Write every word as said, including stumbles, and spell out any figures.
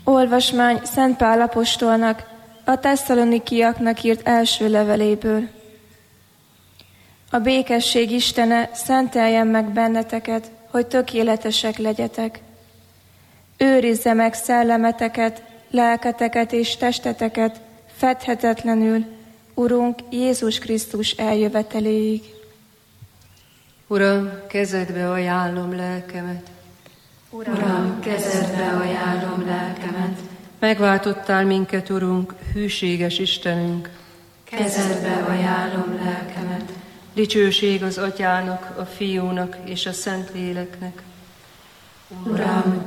Olvasmány Szent Pál apostolnak, a tesszalonikiaknak írt első leveléből. A békesség Istene szenteljen meg benneteket, hogy tökéletesek legyetek. Őrizze meg szellemeteket, lelketeket és testeteket fedhetetlenül, Urunk Jézus Krisztus eljöveteléig. Uram, kezedbe ajánlom lelkemet. Uram, kezedbe ajánlom lelkemet. Megváltottál minket, Urunk, hűséges Istenünk. Kezedbe ajánlom lelkemet. Dicsőség az Atyának, a Fiúnak és a Szentléleknek. Uram,